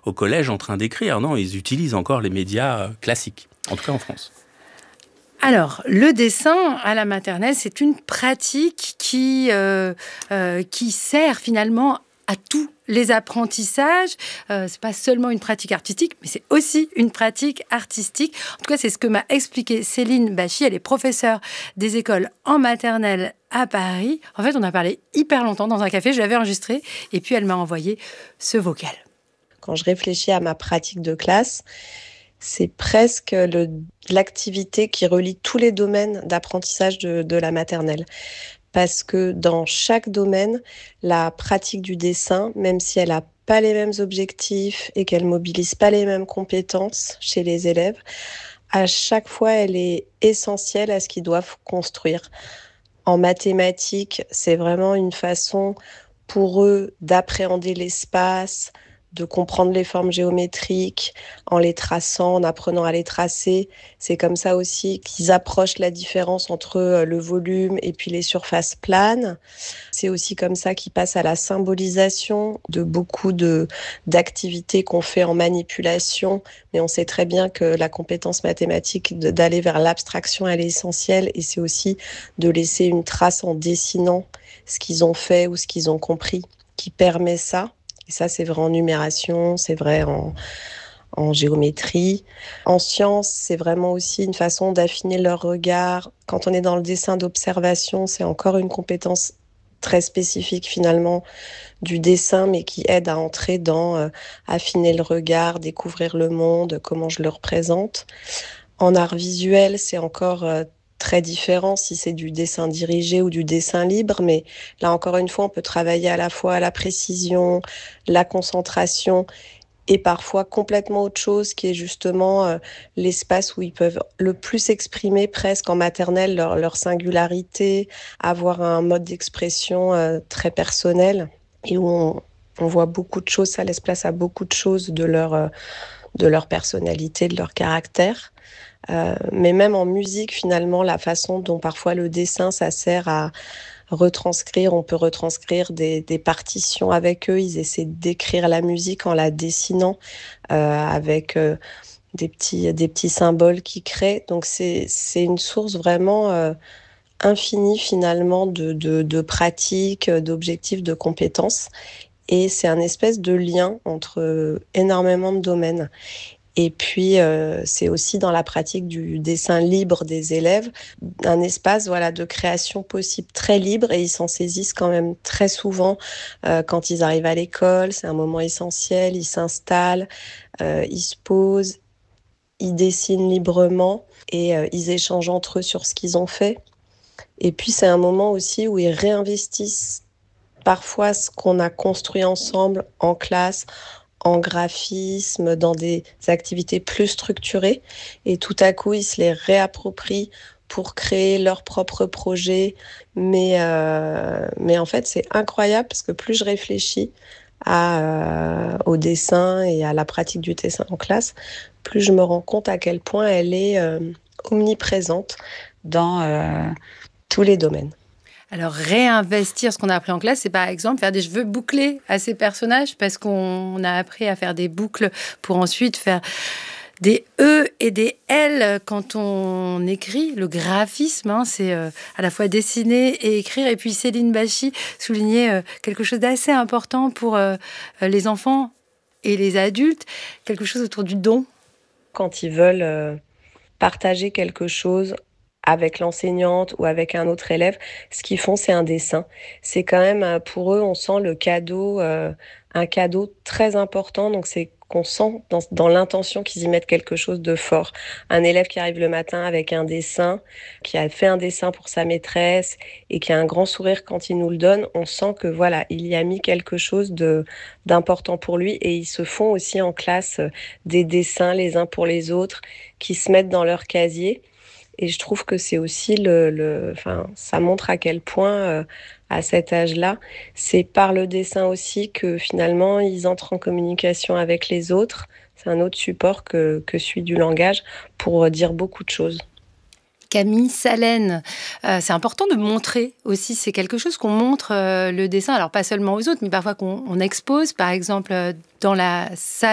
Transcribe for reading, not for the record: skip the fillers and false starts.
au collège en train d'écrire. Non, ils utilisent encore les médias classiques, en tout cas en France. Alors, le dessin à la maternelle, c'est une pratique qui sert finalement à tous les apprentissages. C'est pas seulement une pratique artistique, mais c'est aussi une pratique artistique. En tout cas, c'est ce que m'a expliqué Céline Bachy. Elle est professeure des écoles en maternelle à Paris. En fait, on a parlé hyper longtemps dans un café. Je l'avais enregistré et puis elle m'a envoyé ce vocal. Quand je réfléchis à ma pratique de classe, c'est presque l'activité qui relie tous les domaines d'apprentissage de la maternelle. Parce que dans chaque domaine, la pratique du dessin, même si elle n'a pas les mêmes objectifs et qu'elle ne mobilise pas les mêmes compétences chez les élèves, à chaque fois, elle est essentielle à ce qu'ils doivent construire. En mathématiques, c'est vraiment une façon pour eux d'appréhender l'espace, de comprendre les formes géométriques en les traçant, en apprenant à les tracer. C'est comme ça aussi qu'ils approchent la différence entre le volume et puis les surfaces planes. C'est aussi comme ça qu'ils passent à la symbolisation de beaucoup d'activités qu'on fait en manipulation. Mais on sait très bien que la compétence mathématique d'aller vers l'abstraction, elle est essentielle. Et c'est aussi de laisser une trace en dessinant ce qu'ils ont fait ou ce qu'ils ont compris qui permet ça. Et ça, c'est vrai en numération, c'est vrai en géométrie. En sciences, c'est vraiment aussi une façon d'affiner leur regard. Quand on est dans le dessin d'observation, c'est encore une compétence très spécifique finalement du dessin, mais qui aide à entrer dans affiner le regard, découvrir le monde, comment je le représente. En art visuel, c'est encore très différent si c'est du dessin dirigé ou du dessin libre, mais là encore une fois, on peut travailler à la fois la précision, la concentration et parfois complètement autre chose qui est justement l'espace où ils peuvent le plus exprimer presque en maternelle leur singularité, avoir un mode d'expression très personnel et où on voit beaucoup de choses, ça laisse place à beaucoup de choses de leur personnalité, de leur caractère. Mais même en musique, finalement, la façon dont parfois le dessin, ça sert à retranscrire, on peut retranscrire des partitions avec eux. Ils essaient d'écrire la musique en la dessinant avec des petits symboles qu'ils créent. Donc c'est une source vraiment infinie finalement de pratiques, d'objectifs, de compétences. Et c'est un espèce de lien entre énormément de domaines. Et puis, c'est aussi dans la pratique du dessin libre des élèves, un espace voilà, de création possible très libre et ils s'en saisissent quand même très souvent quand ils arrivent à l'école. C'est un moment essentiel, ils s'installent, ils se posent, ils dessinent librement et ils échangent entre eux sur ce qu'ils ont fait. Et puis, c'est un moment aussi où ils réinvestissent parfois ce qu'on a construit ensemble en classe, en graphisme, dans des activités plus structurées. Et tout à coup, ils se les réapproprient pour créer leur propre projet. Mais en fait, c'est incroyable parce que plus je réfléchis au dessin et à la pratique du dessin en classe, plus je me rends compte à quel point elle est omniprésente dans tous les domaines. Alors, réinvestir ce qu'on a appris en classe, c'est par exemple faire des cheveux bouclés à ces personnages parce qu'on a appris à faire des boucles pour ensuite faire des E et des L quand on écrit. Le graphisme, c'est à la fois dessiner et écrire. Et puis Céline Bachy soulignait quelque chose d'assez important pour les enfants et les adultes, quelque chose autour du don. Quand ils veulent partager quelque chose avec l'enseignante ou avec un autre élève, ce qu'ils font, c'est un dessin. C'est quand même, pour eux, on sent le cadeau, un cadeau très important. Donc, c'est qu'on sent dans l'intention qu'ils y mettent quelque chose de fort. Un élève qui arrive le matin avec un dessin, qui a fait un dessin pour sa maîtresse et qui a un grand sourire quand il nous le donne, on sent que voilà, il y a mis quelque chose d'important pour lui. Et ils se font aussi en classe des dessins les uns pour les autres qui se mettent dans leur casier. Et je trouve que c'est aussi enfin, ça montre à quel point, à cet âge-là, c'est par le dessin aussi que finalement, ils entrent en communication avec les autres. C'est un autre support que celui du langage pour dire beaucoup de choses. Camille Salène, c'est important de montrer aussi, c'est quelque chose qu'on montre le dessin, alors pas seulement aux autres, mais parfois qu'on expose, par exemple dans la salle